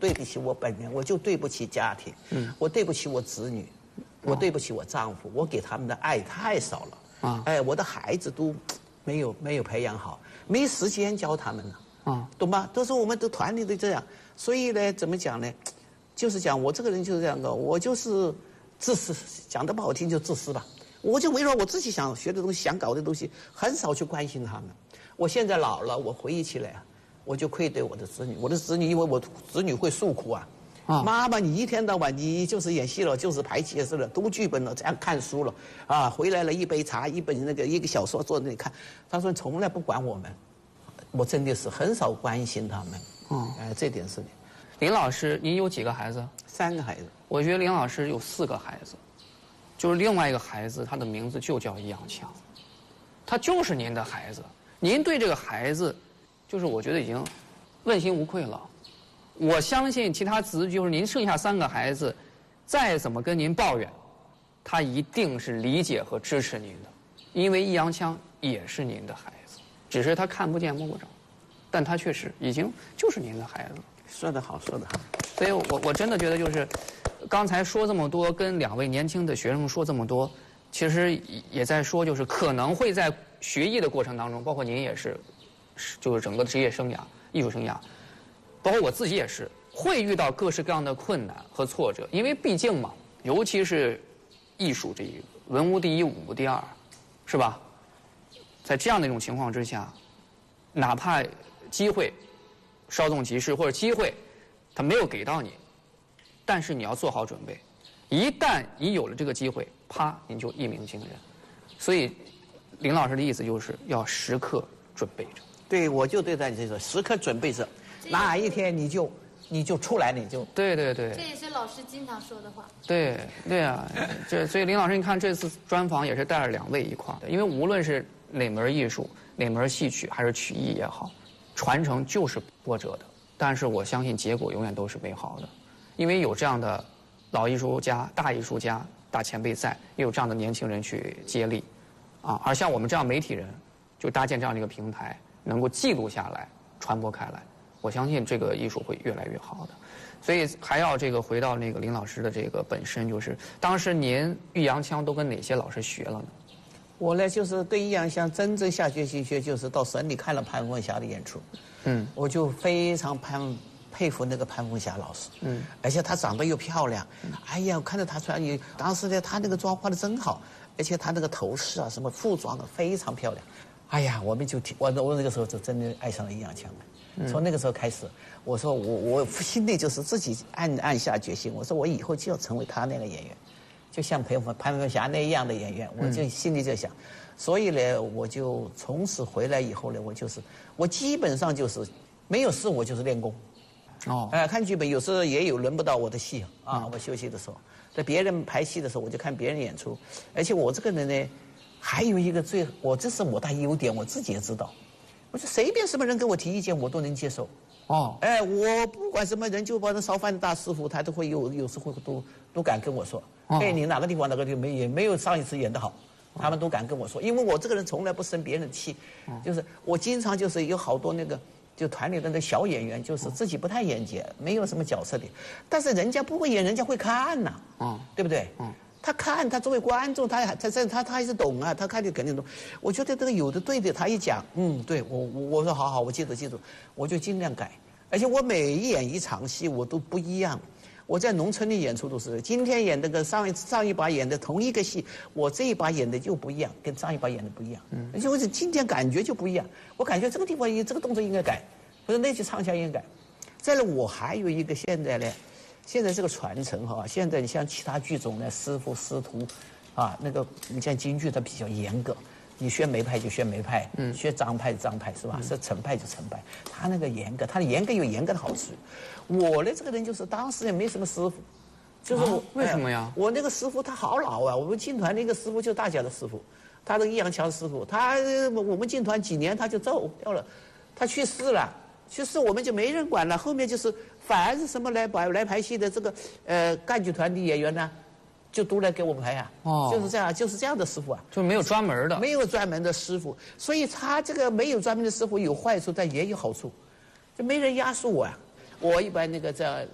对不起我本人，我就对不起家庭，我对不起我子女，我对不起我丈夫，我给他们的爱太少了啊！哎，我的孩子都没有培养好，没时间教他们了啊，懂吧？都是我们的团里都这样，所以呢，怎么讲呢？就是讲我这个人就是这样的，我就是自私，讲得不好听就自私吧。我就围绕我自己想学的东西、想搞的东西，很少去关心他们。我现在老了，我回忆起来啊，我就愧对我的子女。我的子女，因为我子女会诉苦啊。妈妈，你一天到晚你就是演戏了，就是排戏了，读剧本了，这样看书了啊，回来了一杯茶，一本一个小说坐那里看。他说从来不管我们，我真的是很少关心他们。这点是的。 林老师，您有几个孩子 ？3个孩子。 我觉得林老师有4个孩子，就是另外一个孩子，他的名字就叫易阳强，他就是您的孩子。您对这个孩子，就是我觉得已经问心无愧了。我相信其他子女，就是您剩下3个孩子，再怎么跟您抱怨，他一定是理解和支持您的，因为易阳强也是您的孩子，只是他看不见摸不着，但他确实已经就是您的孩子。 说得好，说得好。 所以我真的觉得就是，刚才说这么多，跟2位年轻的学生说这么多，其实也在说，就是可能会在学艺的过程当中，包括您也是，就是整个职业生涯、艺术生涯，包括我自己也是，会遇到各式各样的困难和挫折，因为毕竟嘛，尤其是艺术这一个文无第一，武无第二，是吧？在这样的一种情况之下，哪怕机会稍纵即逝，或者机会他没有给到你，但是你要做好准备，一旦你有了这个机会，啪，你就一鸣惊人。所以林老师的意思就是要时刻准备着。 对，我就对待你这个时刻准备着，哪一天你就出来，你就对对对。 这也是老师经常说的话。 对对啊，所以林老师，你看这次专访也是带了2位一块儿的，因为无论是哪门艺术、哪门戏曲还是曲艺也好，传承就是波折的。但是我相信结果永远都是美好的，因为有这样的老艺术家、大艺术家、大前辈在，也有这样的年轻人去接力，而像我们这样媒体人，就搭建这样的一个平台，能够记录下来、传播开来，我相信这个艺术会越来越好的。所以还要回到那个林老师的这个本身，就是当时您易阳腔都跟哪些老师学了呢？ 我呢，就是对易阳腔真正下决心学，就是到省里看了潘凤霞的演出。我就非常佩服那个潘凤霞老师。而且她长得又漂亮。哎呀，我看到她穿衣，当时呢，她那个妆化的真好，而且她那个头饰啊，什么服装啊，非常漂亮。哎呀，我们就我那个时候就真的爱上了易阳腔了。从那个时候开始，我说我心里就是自己暗下决心，我说我以后就要成为她那个演员，就像潘凤霞那样的演员，我就心里就想。所以呢，我就从此回来以后呢，我基本上就是没有事我就是练功。看剧本有时候也有轮不到我的戏啊，我休息的时候，在别人排戏的时候我就看别人演出。而且我这个人呢，还有一个这是我大优点，我自己也知道，我就随便什么人给我提意见我都能接受。我不管什么人，就把那烧饭的大师傅，他都会有时候都敢跟我说，你哪个地方也没有上一次演得好。他们都敢跟我说，因为我这个人从来不生别人的气，就是我经常就是有好多那个就团里的那小演员，就是自己不太演节，没有什么角色的，但是人家不会演，人家会看呐，对不对？他看，他作为观众，他还是懂啊，他看就肯定懂。我觉得这个有的对的，他一讲，对我说好，我记住，我就尽量改，而且我每演一场戏我都不一样。我在农村里演出都是，今天演那个上一把演的同一个戏，我这一把演的就不一样，跟上一把演的不一样。而且我今天感觉就不一样，我感觉这个地方这个动作应该改，或者那句唱腔应该改。再来，我还有一个现在这个传承哈，现在你像其他剧种呢，师傅师徒，那个你像京剧它比较严格。你学梅派就学梅派，学张派就张派，是吧？是程派就程派，他那个严格，他的严格有严格的好处。我呢这个人就是当时也没什么师傅，就是我为什么呀？ 我那个师傅他好老啊，我们进团那个师傅就是大家的师傅，他这个易阳强师傅，我们进团几年他就走掉了，他去世了，我们就没人管了。后面就是凡是什么来排戏的这个赣剧团的演员呢，就都来给我们排呀，就是这样的师傅啊， 就是没有专门的， 没有专门的师傅，所以他这个没有专门的师傅有坏处，但也有好处，就没人压缩我啊。我一般那个在